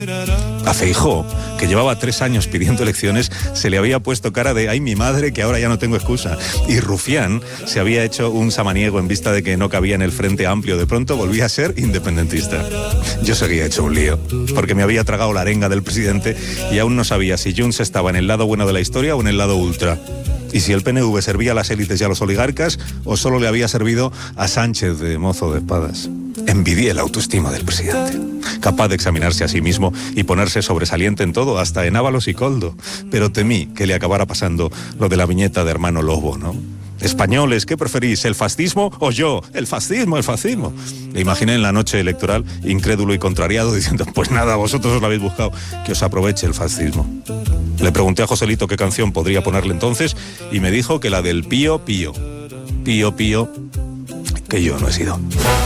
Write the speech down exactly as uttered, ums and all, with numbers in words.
A Feijóo, que llevaba tres años pidiendo elecciones, se le había puesto cara de ¡ay, mi madre, que ahora ya no tengo excusa! Y Rufián se había hecho un samaniego en vista de que no cabía en el Frente Amplio. De pronto volvía a ser independentista. Yo seguía hecho un lío, porque me había tragado la arenga del presidente y aún no sabía si Junts estaba en el lado bueno de la historia o en el lado ultra. Y si el P N V servía a las élites y a los oligarcas, o solo le había servido a Sánchez de mozo de espadas. Envidié la autoestima del presidente, capaz de examinarse a sí mismo y ponerse sobresaliente en todo, hasta en Ábalos y Koldo. Pero temí que le acabara pasando lo de la viñeta de Hermano Lobo, ¿no? Españoles, ¿qué preferís, el fascismo o yo? El fascismo, el fascismo. Le imaginé en la noche electoral, incrédulo y contrariado, diciendo, pues nada, vosotros os lo habéis buscado, que os aproveche el fascismo. Le pregunté a Joselito qué canción podría ponerle entonces y me dijo que la del Pío Pío. Pío Pío, que yo no he sido.